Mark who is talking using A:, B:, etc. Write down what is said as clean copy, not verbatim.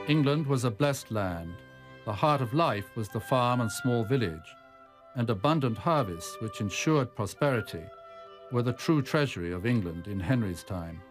A: England was a blessed land. The heart of life was the farm and small village, and abundant harvests, which ensured prosperity, were the true treasury of England in Henry's time.